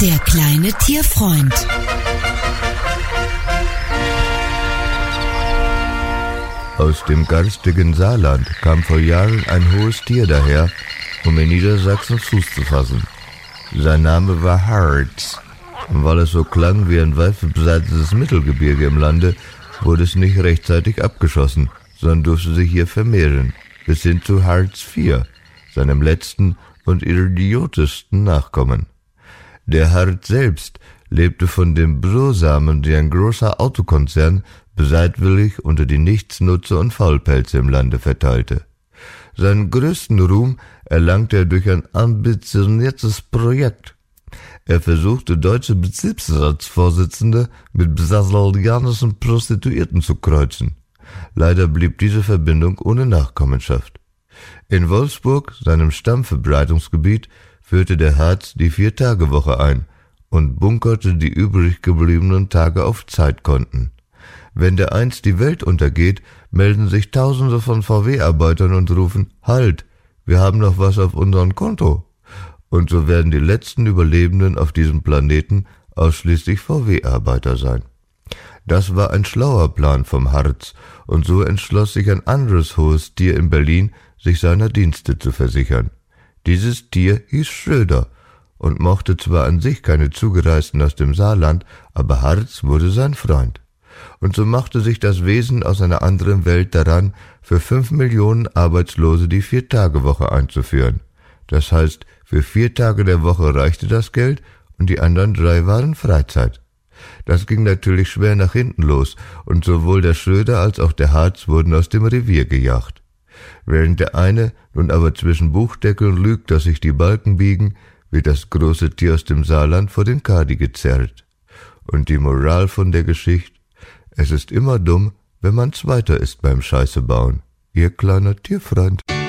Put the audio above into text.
Der kleine Tierfreund. Aus dem garstigen Saarland kam vor Jahren ein hohes Tier daher, um in Niedersachsen Fuß zu fassen. Sein Name war Harz. Und weil es so klang wie ein weit verbreitetes Mittelgebirge im Lande, wurde es nicht rechtzeitig abgeschossen, sondern durfte sich hier vermehren, bis hin zu Harz IV, seinem letzten und idiotischsten Nachkommen. Der Harz selbst lebte von den Brosamen, die ein großer Autokonzern bereitwillig unter die Nichtsnutzer und Faulpelze im Lande verteilte. Seinen größten Ruhm erlangte er durch ein ambitioniertes Projekt. Er versuchte, deutsche Betriebsratsvorsitzende mit brasilianischen Prostituierten zu kreuzen. Leider blieb diese Verbindung ohne Nachkommenschaft. In Wolfsburg, seinem Stammverbreitungsgebiet, führte der Harz die 4-Tage-Woche ein und bunkerte die übrig gebliebenen Tage auf Zeitkonten. Wenn dereinst die Welt untergeht, melden sich Tausende von VW-Arbeitern und rufen: Halt, wir haben noch was auf unserem Konto. Und so werden die letzten Überlebenden auf diesem Planeten ausschließlich VW-Arbeiter sein. Das war ein schlauer Plan vom Harz, und so entschloss sich ein anderes hohes Tier in Berlin, sich seiner Dienste zu versichern. Dieses Tier hieß Schröder und mochte zwar an sich keine Zugereisten aus dem Saarland, aber Harz wurde sein Freund. Und so machte sich das Wesen aus einer anderen Welt daran, für 5 Millionen Arbeitslose die 4-Tage-Woche einzuführen. Das heißt, für 4 Tage der Woche reichte das Geld und die anderen 3 waren Freizeit. Das ging natürlich schwer nach hinten los und sowohl der Schröder als auch der Harz wurden aus dem Revier gejagt. Während der eine nun aber zwischen Buchdeckeln lügt, dass sich die Balken biegen, wird das große Tier aus dem Saarland vor den Kadi gezerrt. Und die Moral von der Geschichte: Es ist immer dumm, wenn man Zweiter ist beim Scheiße bauen. Ihr kleiner Tierfreund.